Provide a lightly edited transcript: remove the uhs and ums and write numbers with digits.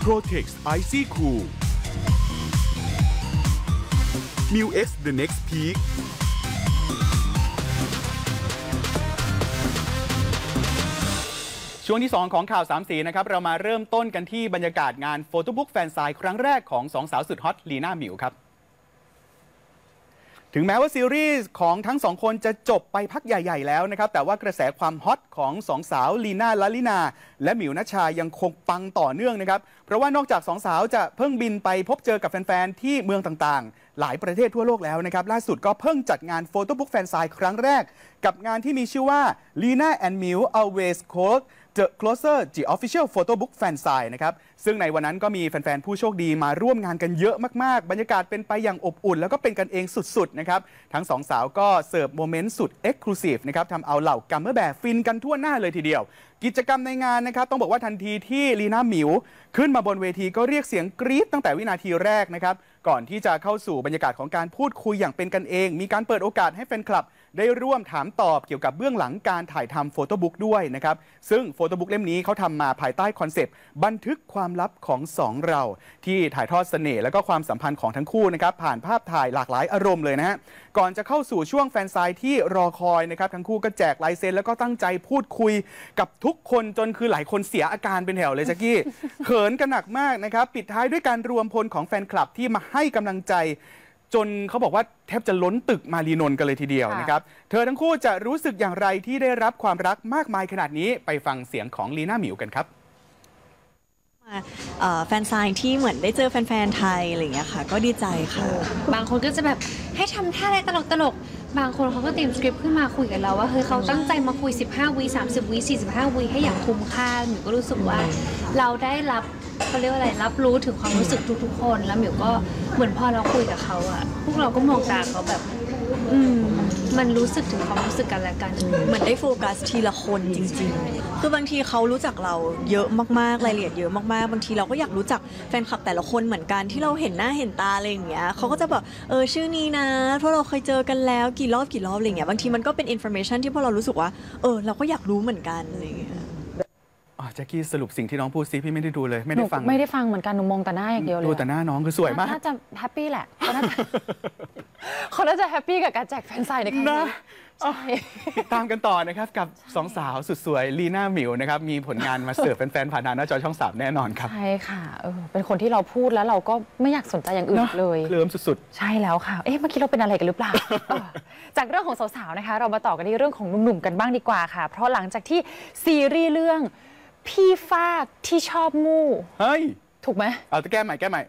Protex Icy Cool Mu X The Next Peakช่วงที่ 2 ของข่าว3 สีนะครับเรามาเริ่มต้นกันที่บรรยากาศงานโฟโต้บุ๊กแฟนไซน์ครั้งแรกของ2 สาวสุดฮอตลีน่าหมิวครับถึงแม้ว่าซีรีส์ของทั้ง 2 คนจะจบไปพักใหญ่ ๆ แล้วนะครับแต่ว่ากระแสความฮอตของ2 สาวลีน่าลลินาและหมิวณชายังคงปังต่อเนื่องนะครับเพราะว่านอกจาก2 สาวจะเพิ่งบินไปพบเจอกับแฟนๆที่เมืองต่างๆหลายประเทศทั่วโลกแล้วนะครับล่าสุดก็เพิ่งจัดงานโฟโต้บุ๊กแฟนไซน์ครั้งแรกกับงานที่มีชื่อว่า Lina and Miu Always Close The Closer The Official Photo Book Fan Sign นะครับซึ่งในวันนั้นก็มีแฟนๆผู้โชคดีมาร่วมงานกันเยอะมากๆบรรยากาศเป็นไปอย่างอบอุ่นแล้วก็เป็นกันเองสุดๆนะครับทั้ง2 สาวก็เสิร์ฟโมเมนต์สุด Exclusive นะครับทำเอาเหล่ากัมเมอร์แบร์ฟินกันทั่วหน้าเลยทีเดียวกิจกรรมในงานนะครับต้องบอกว่าทันทีที่ลีน่าหมิวขึ้นมาบนเวทีก็เรียกเสียงกรี๊ดตั้งแต่วินาทีแรกนะครับก่อนที่จะเข้าสู่บรรยากาศของการพูดคุยอย่างเป็นกันเองมีการเปิดโอกาสให้แฟนคลับได้ร่วมถามตอบเกี่ยวกับเบื้องหลังการถ่ายทำโฟโต้บุ๊กด้วยนะครับซึ่งโฟโต้บุ๊กเล่มนี้เขาทำมาภายใต้คอนเซปต์บันทึกความลับของ2เราที่ถ่ายทอดเสน่ห์และก็ความสัมพันธ์ของทั้งคู่นะครับผ่านภาพถ่ายหลากหลายอารมณ์เลยนะฮะก่อนจะเข้าสู่ช่วงแฟนไซน์ที่รอคอยนะครับทั้งคู่ก็แจกลายเซ็นแล้วก็ตั้งใจพูดคุยกับทุกคนจนคือหลายคนเสียอาการเป็นแถวเลยแจ็คกี้ เขินกันหนักมากนะครับปิดท้ายด้วยการรวมพลของแฟนคลับที่มาให้กำลังใจจนเขาบอกว่าแทบจะล้นตึกมารีนนท์กันเลยทีเดียวนะครับเธอทั้งคู่จะรู้สึกอย่างไรที่ได้รับความรักมากมายขนาดนี้ไปฟังเสียงของลีน่าหมิวกันครับแฟนไซน์ที่เหมือนได้เจอแฟนๆไทยอะไรอย่างเงี้ยค่ะก็ดีใจค่ะบางคนก็จะแบบให้ทำท่าอะไรตลกบางคนเขาก็เตรียมสคริปต์ขึ้นมาคุยกับเราว่าเฮ้ยเขาตั้งใจมาคุย15 วิ30 วิ45 วิให้อย่างคุ้มค่าหมิวก็รู้สึกว่าเราได้รับเขาเรียกว่าอะไรรับรู้ถึงความรู้สึกทุกๆคนแล้วหมิวก็เหมือนพอเราคุยกับเขาอะพวกเราก็มองตาเขาแบบมันรู้สึกถึงความรู้สึกกันและกันเหมือนได้โฟกัสทีละคนจริงๆคือบางทีเขารู้จักเราเยอะมากๆรายละเอียดเยอะมากๆบางทีเราก็อยากรู้จักแฟนคลับแต่ละคนเหมือนกันที่เราเห็นหน้าเห็นตาอะไรอย่างเงี้ยเขาก็จะแบบชื่อนี้นะเพราะเราเคยเจอกันแล้วกี่รอบอะไรอย่างเงี้ยบางทีมันก็เป็นอินโฟเมชันที่พวกเรารู้สึกว่าเราก็อยากรู้เหมือนกันอะไรอย่างเงี้ยแจ็คกี้สรุปสิ่งที่น้องพูดซิพี่ไม่ได้ดูเลยไม่ได้ฟังเหมือนกันหนูมองแต่หน้าอย่างเดียวเลยดูแต่หน้าน้องคือสวยมากน่าจะแฮปปี้แหละเขาน่าจะแฮปปี้กับการแจกแฟนไซน์ในครั้งนี้ติดตามกันต่อนะครับกับ2 สาวสุดสวยลีน่าหมิวนะครับมีผลงานมาเสิร์ฟแฟนๆผ่านทางหน้าจอช่อง3แน่นอนครับใช่ค่ะเป็นคนที่เราพูดแล้วเราก็ไม่อยากสนใจอย่างอื่นเลยเคลิ้มสุดๆใช่แล้วค่ะเมื่อกี้เราเป็นอะไรกันหรือเปล่า จากเรื่องของสาวๆนะคะเรามาต่อกันที่เรื่องของหนุ่มๆกันบ้างดีกว่าค่ะเพราะหลังจากที่ซีรีส์เรื่องพี่ฟากที่ชอบมู่เฮ้ยถูกไหมเอาแก้ใหม่